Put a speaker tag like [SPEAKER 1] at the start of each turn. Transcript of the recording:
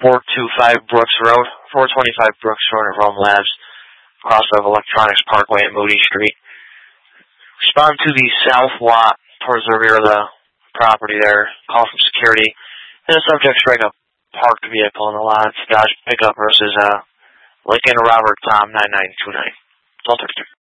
[SPEAKER 1] 425 Brooks Road, 425 Brooks Road at Rome Labs, across of Electronics Parkway at Moody Street. Respond to the south lot towards the rear of the property there. Call from security. And the subject's driving a parked vehicle in the lot. It's Dodge pickup versus Lincoln Robert Tom 9929. It's all